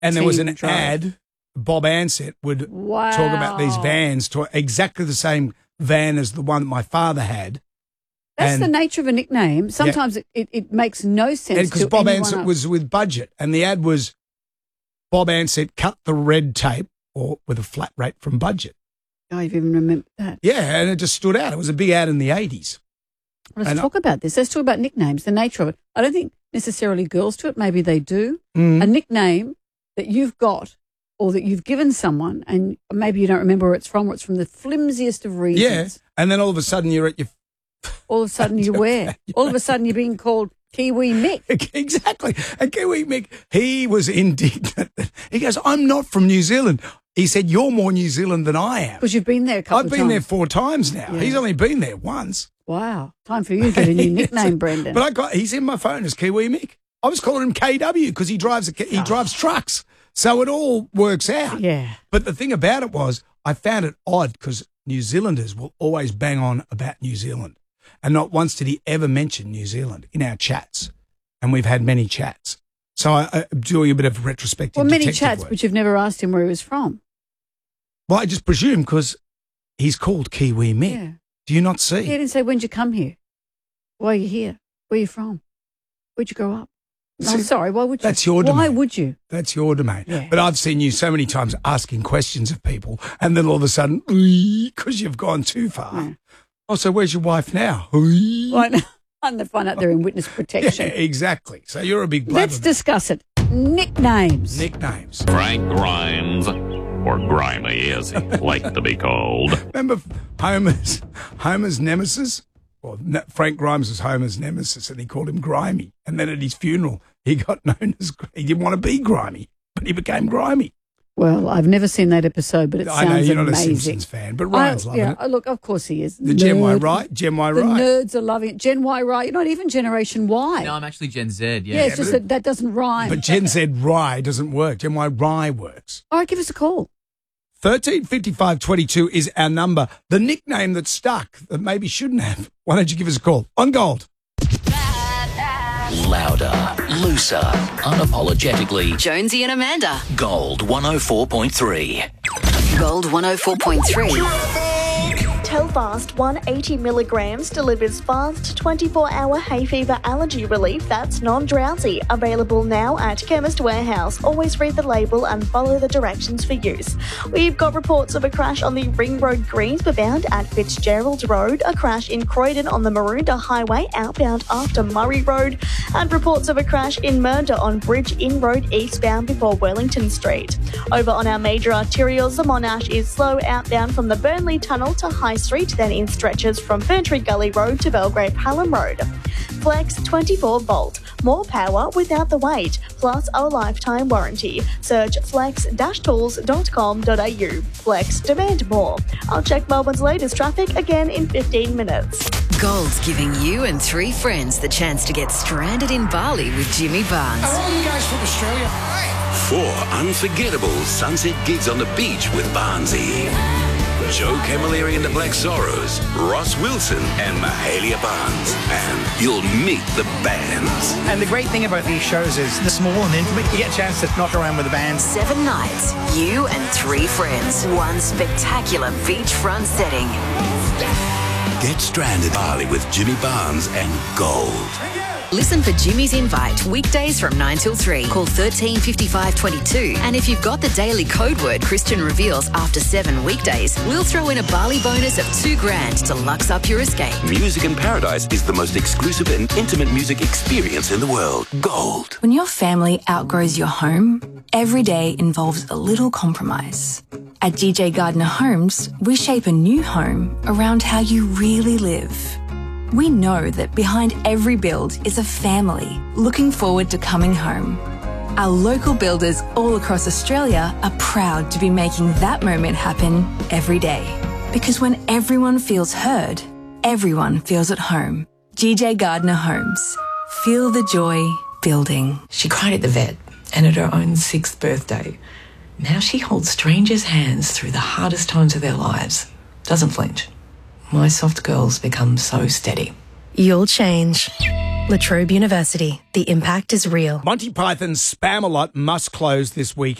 And there was an drove. ad, Bob Ansett would Wow. talk about these vans, exactly the same van as the one that my father had. That's the nature of a nickname. Sometimes it makes no sense. Because Bob Ansett was with Budget, and the ad was Bob Ansett cut the red tape or with a flat rate from Budget. Oh, you've even remembered that. Yeah, and it just stood out. It was a big ad in the 80s. Let's talk about this. Let's talk about nicknames, the nature of it. I don't think necessarily girls do it. Maybe they do. A nickname that you've got or that you've given someone, and maybe you don't remember where it's from, or it's from the flimsiest of reasons. Yeah, and then all of a sudden you're at your... All of a sudden you wear. All of a sudden you're being called Kiwi Mick. Exactly. And Kiwi Mick, he was indignant. He goes, I'm not from New Zealand. He said, you're more New Zealand than I am. Because you've been there a couple of times. I've been there 4 times now. Yeah. He's only been there once. Wow. Time for you to get a new nickname, Brendan. But he's in my phone as Kiwi Mick. I was calling him KW because he drives trucks. So it all works out. Yeah. But the thing about it was, I found it odd because New Zealanders will always bang on about New Zealand. And not once did he ever mention New Zealand in our chats. And we've had many chats. So I'm doing a bit of retrospective Well, many detective chats, work. but you've never asked him where he was from. Well, I just presume because he's called Kiwi Mick. Yeah. Do you not see? He didn't say, when'd you come here? Why are you here? Where are you from? Where'd you grow up? No, See, sorry, why would you? That's your domain. Why would you? That's your domain. Yeah. But I've seen you so many times asking questions of people and then all of a sudden, because you've gone too far. Yeah. Oh, so where's your wife now? Right. And they find out they're in witness Yeah, protection. exactly. So you're a big blabbermouth. Let's discuss it. Nicknames. Nicknames. Frank Grimes, or Grimy as he liked to be called. Remember Homer's nemesis? Well, Frank Grimes was Homer's nemesis and he called him Grimy. And then at his funeral, he got known as, he didn't want to be grimy, but he became grimy. Well, I've never seen that episode, but it sounds I know you're not amazing. a Simpsons fan, but Ryan's loving it. Look, of course he is. The Gen Y right? Gen Y The right. nerds are loving it. Gen Y right. You're not even Generation Y. No, I'm actually Gen Z, Yeah, it's just that doesn't rhyme. But Gen Z rye doesn't work. Gen Y rye works. All right, give us a call. 135522 is our number. The nickname that stuck that maybe shouldn't have. Why don't you give us a call? On Gold. Louder, looser, unapologetically. Jonesy and Amanda. Gold 104.3. Gold 104.3. Telfast 180 milligrams delivers fast 24-hour hay fever allergy relief that's non-drowsy. Available now at Chemist Warehouse. Always read the label and follow the directions for use. We've got reports of a crash on the Ring Road Greensboro bound at Fitzgerald Road, a crash in Croydon on the Maroondah Highway outbound after Murray Road, and reports of a crash in Mernda on Bridge Inn Road eastbound before Wellington Street. Over on our major arterials, the Monash is slow outbound from the Burnley Tunnel to High Street, then in stretches from Ferntree Gully Road to Belgrave Hallam Road. Flex 24 volt, more power without the wait, plus a lifetime warranty. Search flex-tools.com.au. Flex, demand more. I'll check Melbourne's latest traffic again in 15 minutes. Gold's giving you and 3 friends the chance to get stranded in Bali with Jimmy Barnes. Are all you guys from Australia? 4 unforgettable sunset gigs on the beach with Barnsey. Joe Camilleri and the Black Sorrows, Ross Wilson and Mahalia Barnes. And you'll meet the bands. And the great thing about these shows is they're small and intimate. You get a chance to knock around with the bands. 7 nights, you and 3 friends, one spectacular beachfront setting. Get stranded Bali with Jimmy Barnes and Gold. Listen for Jimmy's Invite weekdays from 9 till 3. Call 13 55 22. And if you've got the daily code word Christian reveals after 7 weekdays, we'll throw in a Bali bonus of $2,000 to lux up your escape. Music in Paradise is the most exclusive and intimate music experience in the world. Gold. When your family outgrows your home, every day involves a little compromise. At DJ Gardner Homes, we shape a new home around how you really live. We know that behind every build is a family looking forward to coming home. Our local builders all across Australia are proud to be making that moment happen every day. Because when everyone feels heard, everyone feels at home. GJ Gardner Homes. Feel the joy building. She cried at the vet and at her own 6th birthday. Now she holds strangers' hands through the hardest times of their lives. Doesn't flinch. My soft girls become so steady. You'll change. La Trobe University. The impact is real. Monty Python's Spam-A-Lot must close this week.